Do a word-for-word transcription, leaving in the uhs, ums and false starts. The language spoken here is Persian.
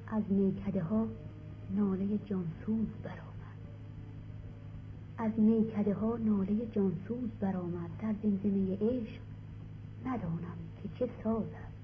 از میکده ها ناله جانسوز برآمد. از میکده ها ناله جانسوز برآمد. در زمزمه عشق ندانم که چه ساز است.